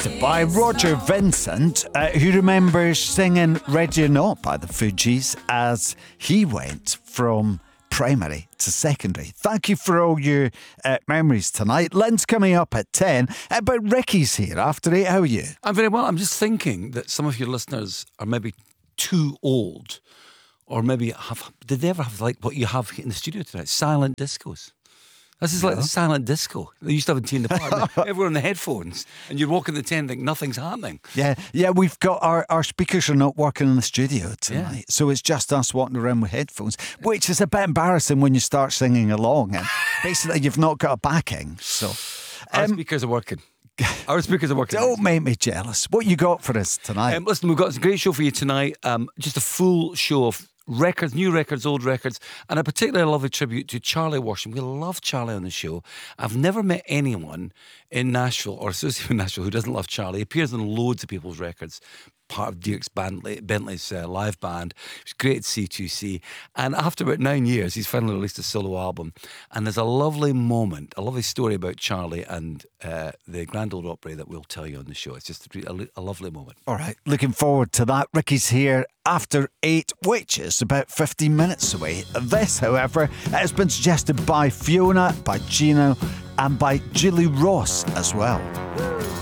suggested by Roger Vincent, who remembers singing Ready or Not by the Fugees as he went from primary to secondary. Thank you for all your memories tonight. Lynn's coming up at 10, but Ricky's here after 8. How are you? I'm very well. I'm just thinking that some of your listeners are maybe too old, or maybe did they ever have like what you have in the studio tonight? Silent discos. This is like the silent disco they used to have in Tea in the Park. Everyone in the headphones, and you're walking the tent and think nothing's happening. Yeah, we've got our speakers are not working in the studio tonight, so it's just us walking around with headphones, which is a bit embarrassing when you start singing along, and basically you've not got a backing. So Our speakers are working. Our speakers are working. Don't make me jealous. What you got for us tonight? Listen, we've got a great show for you tonight. Just a full show of records, new records, old records, and a particularly lovely tribute to Charlie Washington. We love Charlie on the show. I've never met anyone in Nashville or associated with Nashville who doesn't love Charlie. He appears on loads of people's records, part of Dierks Bentley's live band. It was great at C2C. And after about 9 years, he's finally released a solo album. And there's a lovely moment, a lovely story about Charlie and the Grand Ole Opry that we'll tell you on the show. It's just a lovely moment. All right, looking forward to that. Ricky's here after 8, which is about 15 minutes away. This, however, has been suggested by Fiona, by Gino, and by Julie Ross as well.